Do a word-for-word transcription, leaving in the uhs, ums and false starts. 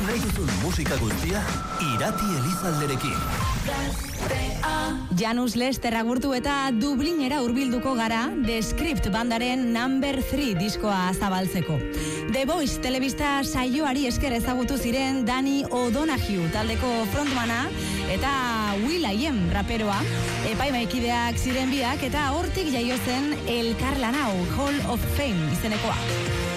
nahi duzun musika guztia, Irati Elizalderekin. Janus Lester agurtu eta Dublinera hurbilduko gara The Script bandaren number three diskoa zabaltzeko. The Voice telebista saioari esker ezagutu ziren Danny O'Donoghue taldeko frontmana eta Will.i.am raperoa, epaimaikideak ziren biak eta hortik jaio zen elkarlan hau Hall of Fame izenekoa.